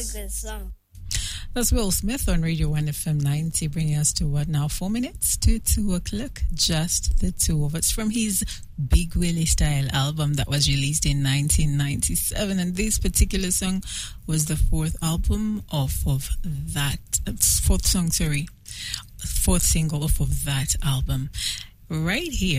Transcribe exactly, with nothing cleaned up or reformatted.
good song. That's Will Smith on Radio one F M ninety, bringing us to what now? Four minutes to two o'clock. Just the two of us from his Big Willie Style album that was released in nineteen ninety-seven. And this particular song was the fourth album off of that, fourth song, sorry, fourth single off of that album. Right here.